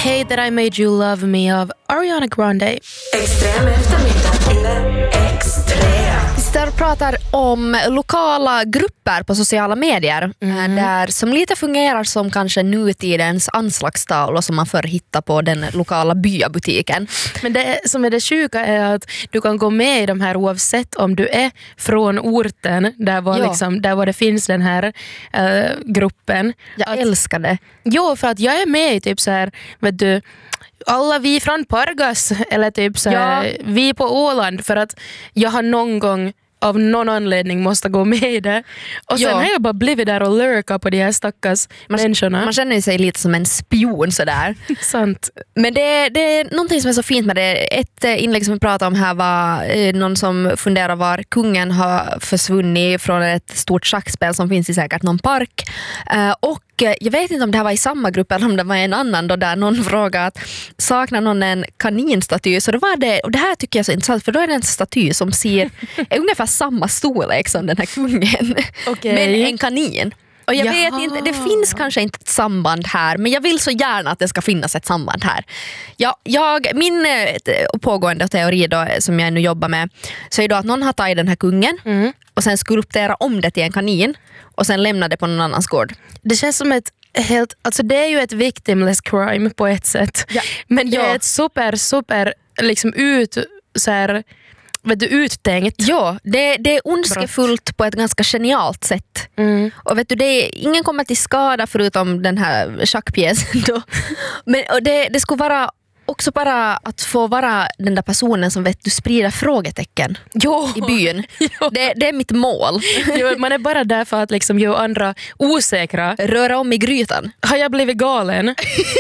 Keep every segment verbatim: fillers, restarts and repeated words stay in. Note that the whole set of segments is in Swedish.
Hey That I Made You Love Me av Ariana Grande. Extrem eftermiddag. Extrem. Vi står och pratar om lokala grupper på sociala medier mm. där som lite fungerar som kanske nutidens anslagstavlor som man förr hittar på den lokala byabutiken. Men det som är det sjuka är att du kan gå med i de här oavsett om du är från orten där var, ja. liksom, där var det finns den här uh, gruppen. Jag att, älskar det. Jo, för att jag är med i typ så här, vet du, alla vi från Pargas eller typ så här, ja. vi på Åland, för att jag har någon gång av någon anledning måste gå med i det. Och sen ja. har jag bara blivit där och lurka på de här stackars man, människorna. Man känner sig lite som en spion sådär. Sant. Men det, det är någonting som är så fint med det. Ett inlägg som vi pratade om här var eh, någon som funderar var kungen har försvunnit från ett stort schackspel som finns i säkert någon park. Eh, och jag vet inte om det här var i samma grupp eller om det var en annan då, där någon frågade att saknar någon en kaninstaty, så då var det, och det här tycker jag är så intressant, för då är det en staty som ser är ungefär samma storlek som den här kungen, okay. men en kanin. Och jag Jaha. vet inte, det finns kanske inte ett samband här, men jag vill så gärna att det ska finnas ett samband här. Jag, jag, min pågående teori då, som jag nu jobbar med, så är då att någon har tagit den här kungen mm. och sen skulptera om det till en kanin och sen lämna det på någon annans gård. Det känns som ett helt, alltså det är ju ett victimless crime på ett sätt. Ja. Men det ja. är ett super, super liksom ut så här, vet du, uttänkt. Ja, det, det är ondskefullt brott på ett ganska genialt sätt. Mm. Och vet du, det är, ingen kommer till skada förutom den här schackpjäsen då. Men och det, det skulle vara också bara att få vara den där personen som vet du sprider frågetecken jo. i byn. Det, det är mitt mål. Jo, man är bara där för att liksom göra andra osäkra. Röra om i grytan. Har jag blivit galen?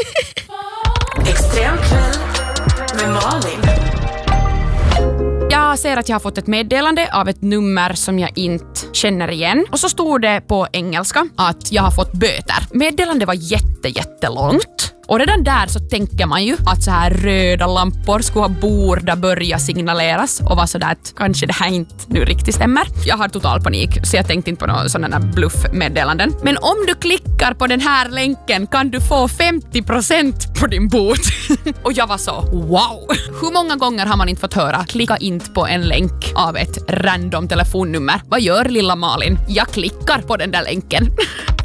Extremkväll med Malin. Jag ser att jag har fått ett meddelande av ett nummer som jag inte känner igen. Och så stod det på engelska att jag har fått böter. Meddelandet var jätte, jättelångt. Och redan där så tänker man ju att så här röda lampor skulle ha borde börja signaleras och var sådär att kanske det här inte nu riktigt stämmer. Jag har total panik så jag tänkte inte på några sådana bluffmeddelanden. Men om du klickar på den här länken kan du få femtio procent på din bot. Och jag var så, wow! Hur många gånger har man inte fått höra klicka inte på en länk av ett random telefonnummer? Vad gör lilla Malin? Jag klickar på den där länken.